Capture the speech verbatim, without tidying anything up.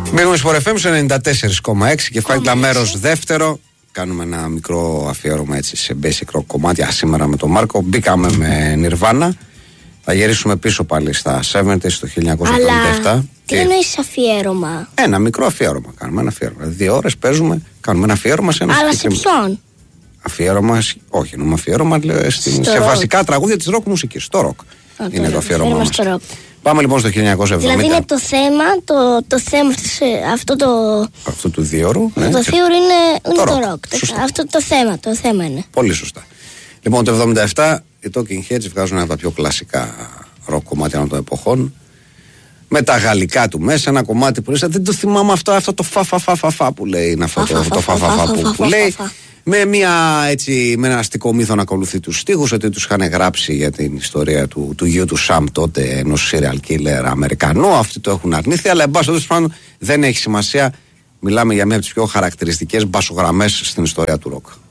Μείνουμε στο εφ εμ ενενήντα τέσσερα κόμμα έξι και Fight Club μέρος δεύτερο. Κάνουμε ένα μικρό αφιέρωμα έτσι σε basic rock κομμάτια σήμερα με τον Μάρκο. Μπήκαμε με Nirvana. Θα γυρίσουμε πίσω πάλι στα εβδομήντα, στο χίλια εννιακόσια εβδομήντα επτά. Αλλά τι και... εννοείς αφιέρωμα? Ένα μικρό αφιέρωμα. Κάνουμε ένα αφιέρωμα. Δύο ώρες παίζουμε, κάνουμε ένα αφιέρωμα σε ένα Αλλά σε ποιον? Αφιέρωμα, όχι, εννοούμε αφιέρωμα στην, σε rock. Βασικά τραγούδια της rock μουσικής. Στο rock. Α, είναι το, το αφιέρωμα μας. Στο rock. Πάμε λοιπόν στο χίλια εννιακόσια εβδομήντα. Δηλαδή είναι το θέμα, το, το θέμα αυτό το. Αυτό του δύο ώρου. Ναι, το δύο ώρου είναι, είναι το το rock. rock. rock. Αυτό το θέμα, το θέμα είναι. Πολύ σωστά. Λοιπόν, το εβδομήντα επτά οι Talking Heads βγάζουν ένα από τα πιο κλασικά rock κομμάτια των εποχών. Με τα γαλλικά του μέσα, ένα κομμάτι που λέει. Δεν το θυμάμαι αυτό, αυτό το φα φα φα φα, φα που λέει. Είναι αυτό το φα φα φα που λέει. Με, μια, έτσι, με ένα αστικό μύθο να ακολουθεί τους στίχους, ότι τους είχαν γράψει για την ιστορία του, του γιου του Σαμ τότε, ενός serial killer Αμερικανού. Αυτοί το έχουν αρνήθει, αλλά εν πάση περιπτώσει δεν έχει σημασία. Μιλάμε για μια από τις πιο χαρακτηριστικές μπασογραμμές στην ιστορία του ροκ.